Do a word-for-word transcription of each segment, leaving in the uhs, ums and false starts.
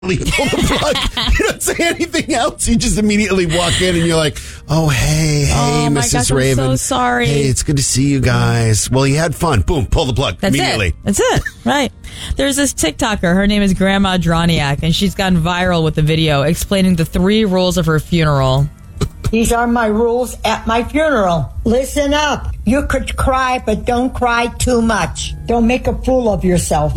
Pull the plug. You don't say anything else. You just immediately walk in and you're like, oh, hey, hey, oh my Missus gosh, Raven. I'm so sorry. Hey, it's good to see you guys. Well, you had fun. Boom, pull the plug That's immediately. It. That's it. Right. There's this TikToker. Her name is Grandma Droniak, and she's gone viral with a video explaining the three rules of her funeral. These are my rules at my funeral. Listen up. You could cry, but don't cry too much. Don't make a fool of yourself.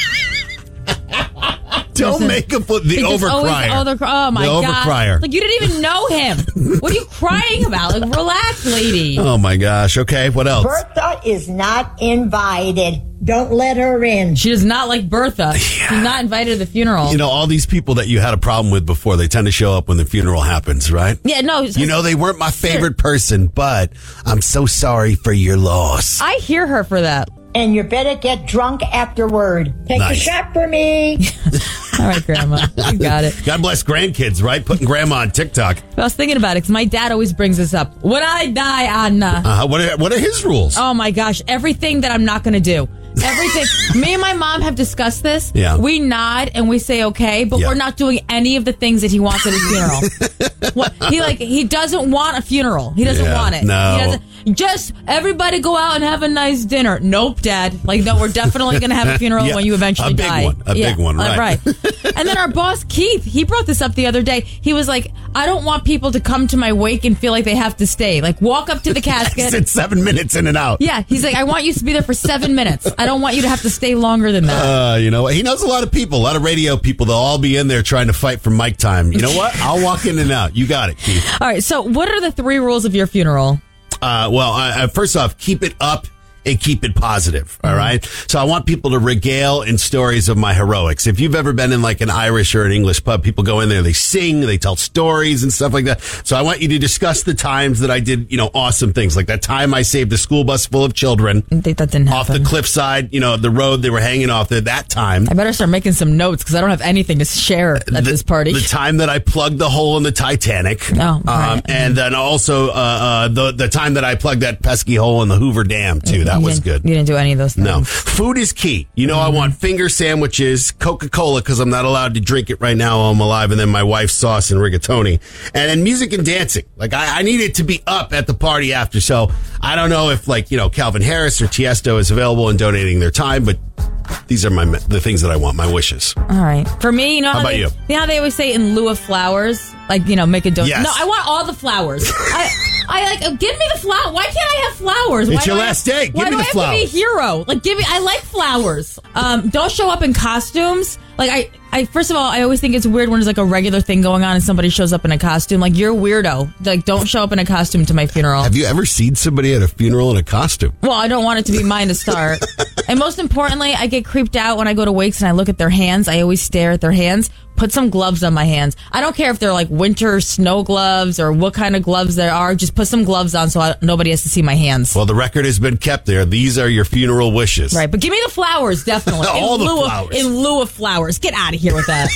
Don't Listen, make a foot. The overcrier. Over, oh, my the God. overcrier. Like, you didn't even know him. What are you crying about? Like, relax, lady. Oh, my gosh. Okay, what else? Bertha is not invited. Don't let her in. She does not like Bertha. Yeah. She's not invited to the funeral. You know, all these people that you had a problem with before, they tend to show up when the funeral happens, right? Yeah, no. You know, they weren't my favorite person, but I'm so sorry for your loss. I hear her for that. And you better get drunk afterward. Take Nice. a shot for me. All right, Grandma. You got it. God bless grandkids, right? Putting grandma on TikTok. I was thinking about it because my dad always brings this up. When I die, Anna. Uh, what, are, what are his rules? Oh, my gosh. Everything that I'm not going to do. Everything. Me and my mom have discussed this. Yeah. We nod and we say okay, but Yeah. we're not doing any of the things that he wants at his funeral. What, he like he doesn't want a funeral. He doesn't Yeah, want it. no. He doesn't, just everybody go out and have a nice dinner. Nope, Dad. Like, no, we're definitely going to have a funeral Yeah, when you eventually a big die. one, a Yeah, big one, uh, right. And then our boss Keith, he brought this up the other day. He was like, I don't want people to come to my wake and feel like they have to stay. Like, walk up to the casket. It's seven minutes in and out. Yeah, he's like, I want you to be there for seven minutes. I don't want you to have to stay longer than that. Uh, you know what? He knows a lot of people, a lot of radio people. They'll all be in there trying to fight for mic time. You know what? I'll walk in and out. You got it, Keith. All right, so what are the three rules of your funeral? Uh, well, uh, first off, keep it up and keep it positive. All right. So I want people to regale in stories of my heroics. If you've ever been in like an Irish or an English pub, people go in there, they sing, they tell stories and stuff like that. So I want you to discuss the times that I did, you know, awesome things. Like that time I saved a school bus full of children I think that didn't off happen. the cliffside, you know, the road they were hanging off there that time. I better start making some notes because I don't have anything to share at the, this party. The time that I plugged the hole in the Titanic. Oh, right. um, and then also uh, uh, the the time that I plugged that pesky hole in the Hoover Dam, too. That You was didn't- good. You didn't do any of those things. No. Food is key. You know, mm-hmm. I want finger sandwiches, Coca-Cola, because I'm not allowed to drink it right now while I'm alive, and then my wife's sauce and rigatoni. And then music and dancing. Like, I, I need it to be up at the party after. So I don't know if, like, you know, Calvin Harris or Tiesto is available and donating their time, but these are my the things that I want, my wishes. All right. For me, you know how, How about they, you? you know how they always say in lieu of flowers? Like, you know, make a donation. Yes. No, I want all the flowers. I, I like, uh, give me the flower. Why can't I have flowers? It's Why do your I last have, day. Give why me do the I have flowers. to be a hero? Like, give me, I like flowers. Um, don't show up in costumes. Like, I, I, first of all, I always think it's weird when there's like a regular thing going on and somebody shows up in a costume. Like, you're a weirdo. Like, don't show up in a costume to my funeral. Have you ever seen somebody at a funeral in a costume? Well, I don't want it to be mine to start. And most importantly, I get creeped out when I go to wakes and I look at their hands. I always stare at their hands. Put some gloves on my hands. I don't care if they're like winter snow gloves or what kind of gloves there are. Just put some gloves on so I, nobody has to see my hands. Well, the record has been kept there. These are your funeral wishes. Right, but give me the flowers, definitely. All in the lieu flowers. Of, in lieu of flowers. Get out of here with that.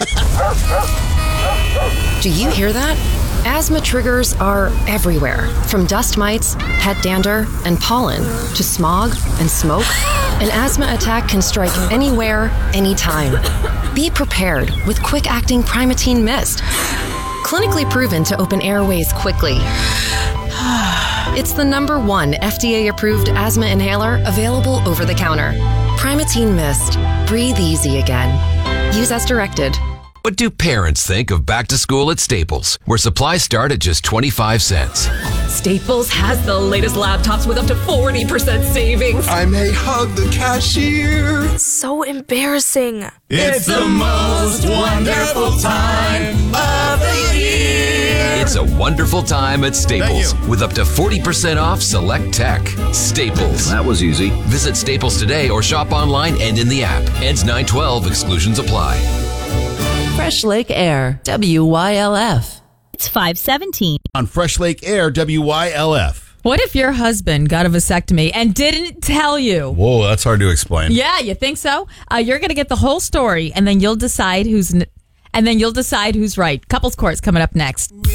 Do you hear that? Asthma triggers are everywhere, from dust mites, pet dander, and pollen, to smog and smoke. An asthma attack can strike anywhere, anytime. Be prepared with quick-acting Primatene Mist. Clinically proven to open airways quickly. It's the number one F D A-approved asthma inhaler available over the counter. Primatene Mist. Breathe easy again. Use as directed. What do parents think of back to school at Staples, where supplies start at just twenty-five cents? Staples has the latest laptops with up to forty percent savings. I may hug the cashier. So embarrassing. It's the most wonderful time of the year. It's a wonderful time at Staples with up to forty percent off select tech. Staples. That was easy. Visit Staples today or shop online and in the app. Ends nine twelve. Exclusions apply. Fresh Lake Air, W Y L F. It's five seventeen. On Fresh Lake Air, W Y L F. What if your husband got a vasectomy and didn't tell you? Whoa, that's hard to explain. Yeah, you think so? Uh, you're going to get the whole story, and then you'll decide who's, n- and then you'll decide who's right. Couples Court's coming up next.